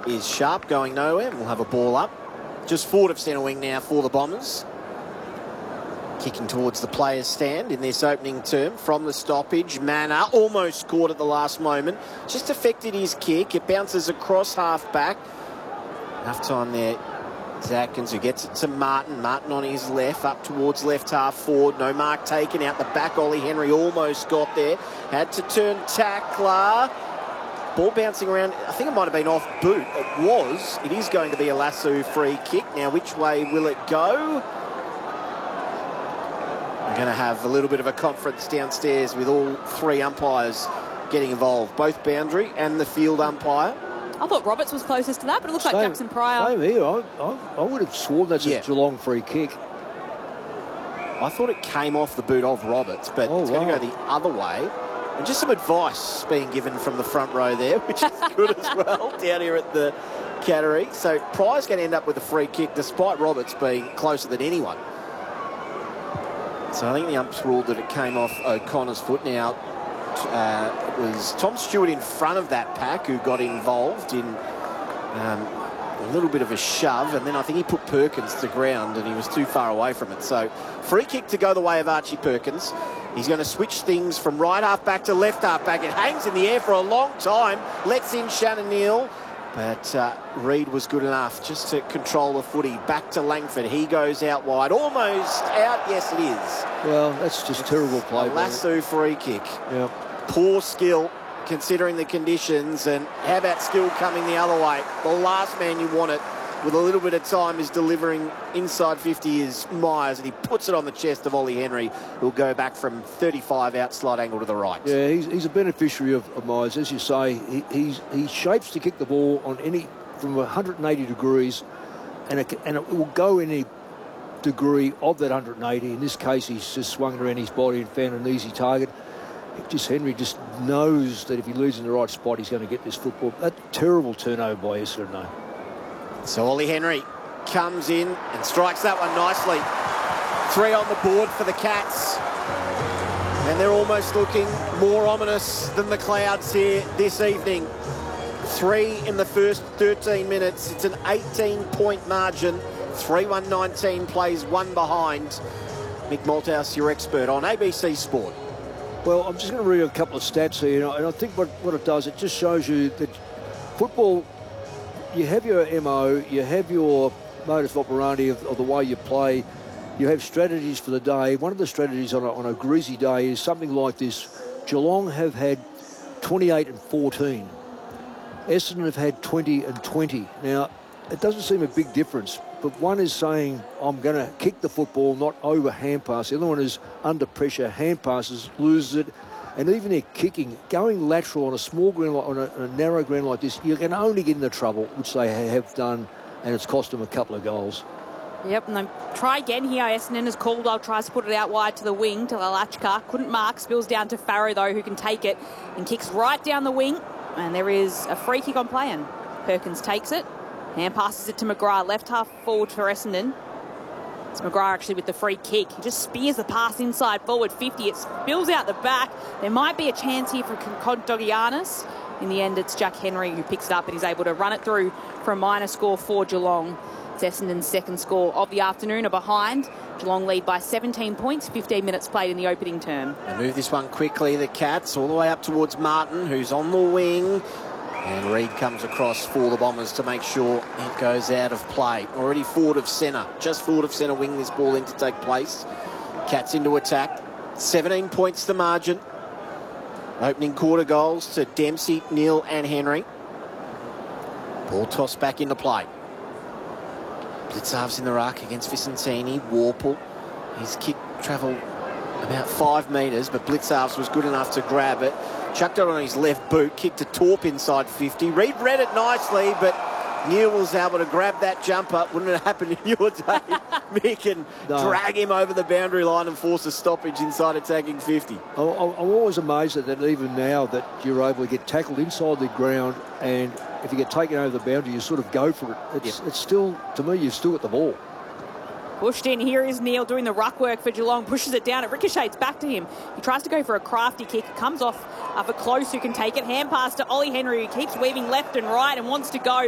is sharp, going nowhere. We'll have a ball up. Just forward of centre wing now for the Bombers. Kicking towards the players' stand in this opening term from the stoppage. Manor almost scored at the last moment. Just affected his kick. It bounces across half-back. Enough time there. Atkins, who gets it to Martin. Martin on his left, up towards left half forward. No mark taken out the back. Ollie Henry almost got there. Had to turn tackler. Ball bouncing around. I think it might have been off boot. It was. It is going to be a Lasso free kick. Now, which way will it go? We're going to have a little bit of a conference downstairs with all three umpires getting involved, both boundary and the field umpire. I thought Roberts was closest to that, but it looks like Jackson Pryor. Same here. I would have sworn that's a Geelong free kick. I thought it came off the boot of Roberts, but it's going to go the other way. And just some advice being given from the front row there, which is good as well, down here at the Cattery. So Pryor's going to end up with a free kick, despite Roberts being closer than anyone. So I think the umps ruled that it came off O'Connor's foot. Now, it was Tom Stewart in front of that pack who got involved in a little bit of a shove, and then I think he put Perkins to ground and he was too far away from it. So free kick to go the way of Archie Perkins. He's going to switch things from right half back to left half back. It hangs in the air for a long time. Lets in Shannon Neal. But Reid was good enough just to control the footy. Back to Langford. He goes out wide. Almost out. Yes, it is. Well, that's just terrible play. Lasso free kick. Yeah. Poor skill, considering the conditions. And how about skill coming the other way? The last man you want it with a little bit of time is delivering inside 50 is Myers, and he puts it on the chest of Ollie Henry, who'll go back from 35 out slide angle to the right. Yeah, he's a beneficiary of Myers. As you say, he shapes to kick the ball on any from 180 degrees, and it will go any degree of that 180. In this case, he's just swung around his body and found an easy target. Henry just knows that if he leaves in the right spot, he's going to get this football. That terrible turnover by Essendon. So Ollie Henry comes in and strikes that one nicely. 3 on the board for the Cats. And they're almost looking more ominous than the Clouds here this evening. 3 in the first 13 minutes. It's an 18-point margin. 3-1-19 plays 1 behind. Mick Malthouse, your expert on ABC Sport. Well, I'm just going to read a couple of stats here, and I think what it does, it just shows you that football, you have your MO, you have your modus operandi of the way you play, you have strategies for the day. One of the strategies on a greasy day is something like this. Geelong have had 28 and 14. Essendon have had 20 and 20. Now, it doesn't seem a big difference, but one is saying, I'm going to kick the football, not over hand pass. The other one is under pressure, hand passes, loses it. And even their kicking, going lateral on a small ground, on a narrow ground like this, you can only get into trouble, which they have done, and it's cost them a couple of goals. Yep, and they try again here. Essendon as Caldwell tries to put it out wide to the wing, to Lalachka. Couldn't mark, spills down to Farrow, though, who can take it, and kicks right down the wing. And there is a free kick on play, and Perkins takes it. Hand passes it to McGrath, left half forward for Essendon. It's McGrath actually with the free kick. He just spears the pass inside forward 50. It spills out the back. There might be a chance here for Condogiannis. In the end, it's Jack Henry who picks it up and is able to run it through for a minor score for Geelong. It's Essendon's second score of the afternoon, are behind. Geelong lead by 17 points, 15 minutes played in the opening term. They move this one quickly, the Cats, all the way up towards Martin, who's on the wing. And Reid comes across for the Bombers to make sure it goes out of play. Already forward of centre, just forward of centre wing this ball in to take place. Cats into attack. 17 points the margin. Opening quarter goals to Dempsey, Neal and Henry. Ball tossed back into play. Blitzarves in the ruck against Vicentini. Warple. His kick travelled about 5 metres, but Blitzarves was good enough to grab it. Chucked it on his left boot, kicked a torp inside 50. Reid read it nicely, but Neal was able to grab that jumper. Wouldn't it happen in your day, Mick, and drag him over the boundary line and force a stoppage inside attacking 50? I'm always amazed at that, even now, that you're able to get tackled inside the ground, and if you get taken over the boundary, you sort of go for it. It's still, to me, you've still got the ball. Pushed in. Here is Neal doing the ruck work for Geelong. Pushes it down. It ricochets back to him. He tries to go for a crafty kick. It comes off for Close, who can take it. Hand pass to Ollie Henry, who keeps weaving left and right and wants to go.